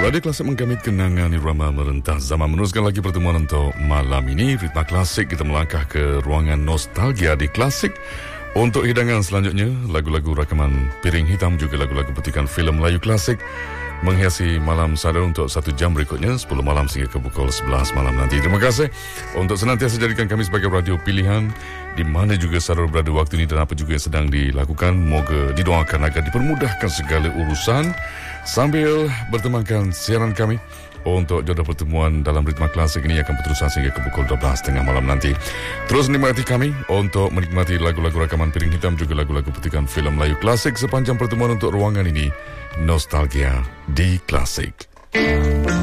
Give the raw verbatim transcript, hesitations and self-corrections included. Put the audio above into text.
Radio Klasik menggamit kenangan irama merentah zaman. Meneruskan lagi pertemuan untuk malam ini. Ritma Klasik, kita melangkah ke ruangan nostalgia di Klasik. Untuk hidangan selanjutnya, lagu-lagu rakaman Piring Hitam, juga lagu-lagu petikan filem Melayu klasik menghiasi malam sadar untuk satu jam berikutnya, sepuluh malam sehingga ke pukul sebelas malam nanti. Terima kasih untuk senantiasa jadikan kami sebagai radio pilihan di mana juga sadar berada waktu ini dan apa juga yang sedang dilakukan. Moga didoakan agar dipermudahkan segala urusan sambil bertemankan siaran kami. Untuk jodoh pertemuan dalam Ritma Klasik ini akan berterusan sehingga ke pukul dua belas tiga puluh malam nanti. Terus menikmati kami untuk menikmati lagu-lagu rakaman Piring Hitam, juga lagu-lagu petikan filem Melayu klasik sepanjang pertemuan untuk ruangan ini. Nostalgia di Klasik.